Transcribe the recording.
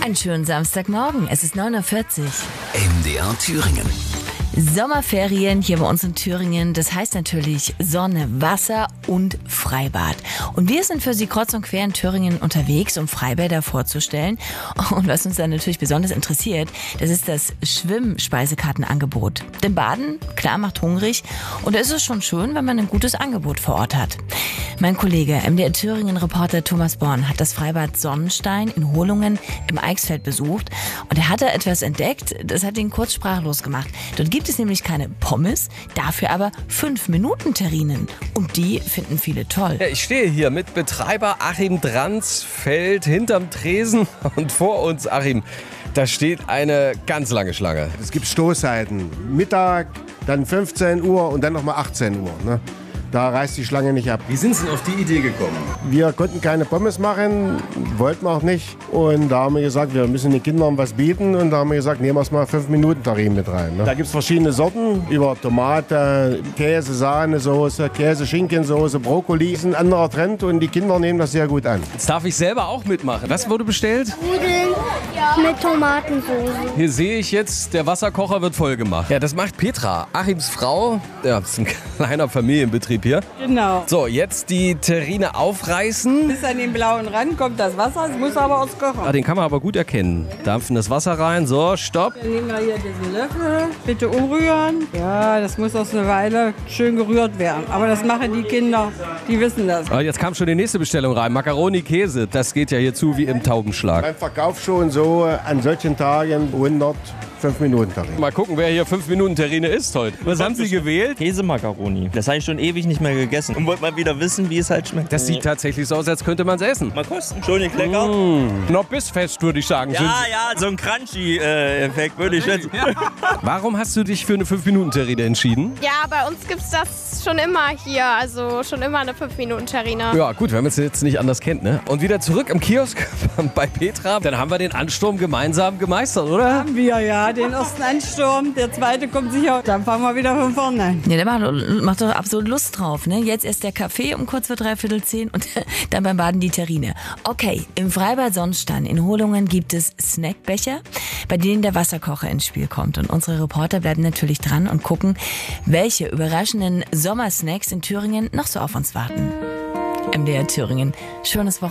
Einen schönen Samstagmorgen, es ist 9:40 Uhr. MDR Thüringen. Sommerferien hier bei uns in Thüringen, das heißt natürlich Sonne, Wasser und Freibad. Und wir sind für Sie kreuz und quer in Thüringen unterwegs, um Freibäder vorzustellen. Und was uns dann natürlich besonders interessiert, das ist das Schwimmspeisekartenangebot. Denn Baden, klar, macht hungrig und da ist es schon schön, wenn man ein gutes Angebot vor Ort hat. Mein Kollege, MDR Thüringen-Reporter Thomas Born, hat das Freibad Sonnenstein in Holungen im Eichsfeld besucht und er hat da etwas entdeckt, das hat ihn kurz sprachlos gemacht. Dort gibt es nämlich keine Pommes, dafür aber 5-Minuten-Terrinen. Und die finden viele toll. Ja, ich stehe hier mit Betreiber Achim Dransfeld hinterm Tresen und vor uns, Achim, da steht eine ganz lange Schlange. Es gibt Stoßzeiten. Mittag, dann 15 Uhr und dann nochmal 18 Uhr. Ne? Da reißt die Schlange nicht ab. Wie sind Sie denn auf die Idee gekommen? Wir konnten keine Pommes machen, wollten wir auch nicht. Und da haben wir gesagt, wir müssen den Kindern was bieten. Und da haben wir gesagt, nehmen wir es mal 5-Minuten-Tarif mit rein. Ne? Da gibt es verschiedene Sorten, über Tomate, Käse, Sahnesoße, Käse-Schinkensoße, Brokkoli. Das ist ein anderer Trend und die Kinder nehmen das sehr gut an. Jetzt darf ich selber auch mitmachen. Was wurde bestellt? Nudeln mit Tomatensauce. Hier sehe ich jetzt, der Wasserkocher wird voll gemacht. Ja, das macht Petra, Achims Frau. Ja, das ist ein kleiner Familienbetrieb hier. Genau. So, jetzt die Terrine aufreißen. Bis an den blauen Rand kommt das Wasser, es muss aber auskochen. Ah, den kann man aber gut erkennen. Dampfen das Wasser rein, so, stopp. Dann nehmen wir hier diesen Löffel, bitte umrühren. Ja, das muss aus einer Weile schön gerührt werden. Aber das machen die Kinder, die wissen das. Ah, jetzt kam schon die nächste Bestellung rein, Macaroni Käse. Das geht ja hier zu wie im Taubenschlag. Beim Verkauf schon so an solchen Tagen 5-Minuten-Tarif. Mal gucken, wer hier 5-Minuten-Terrine isst heute. Was haben Sie gewählt? Käsemacaroni. Das habe ich schon ewig nicht mehr gegessen und wollte mal wieder wissen, wie es halt schmeckt. Das sieht tatsächlich so aus, als könnte man es essen. Mal kosten, schon nicht lecker. Noch bissfest, würde ich sagen. Ja, so ein Crunchy-Effekt würde ich schätzen. Warum hast du dich für eine 5-Minuten-Terrine entschieden? Ja, bei uns gibt's das schon immer hier, also schon immer eine 5-Minuten-Terrine. Ja gut, wenn man es jetzt nicht anders kennt, ne? Und wieder zurück am Kiosk bei Petra. Dann haben wir den Ansturm gemeinsam gemeistert, oder? Haben wir ja den ersten Ansturm, der zweite kommt sicher. Dann fangen wir wieder von vorne an. Ja, der macht doch absolut Lust drauf, ne? Jetzt erst der Kaffee um kurz vor 9:45 und dann beim Baden die Terrine. Okay, im Freibad Sonnenstein in Holungen gibt es Snackbecher, bei denen der Wasserkocher ins Spiel kommt. Und unsere Reporter bleiben natürlich dran und gucken, welche überraschenden Sommersnacks in Thüringen noch so auf uns warten. MDR Thüringen, schönes Wochenende.